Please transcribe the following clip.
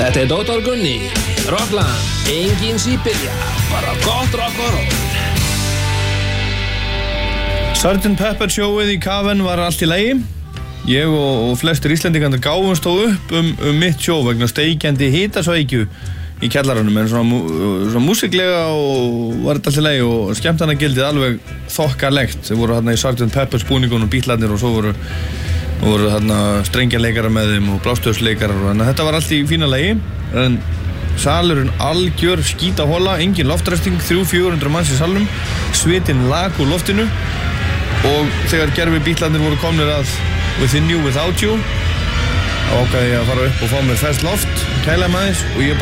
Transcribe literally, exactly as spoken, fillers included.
Þetta er doktor Gunni, Rockland, engin Sýbirja, bara gott rock og roll. sergeant Pepper showið í Cavern var allt í lagi. Ég og, og flestir Íslendingar gáfumst þó upp um, um mitt show vegna steikjandi hitasvækju í kjallaranum, en svona, svona músiklega og var þetta allt í lagi og skemmtanagildið alveg þokkalegt. Þeir voru hérna í sergeant Peppers búningunum og bítlarnir og svo voru, voru hérna strengjarleikarar með þeim og blástöðsleikarar, en þetta var allt í fína lagi. En salurinn algjör skítahola, engin loftræsting, þrjú til fjögur hundruð manns í salnum, svitinn lag úr loftinu og þegar gerfi bítlarnir voru komnir að Within You, Without You, þá ákvaði ég að fara upp og fá mér ferskt loft, kæla með þess og ég bara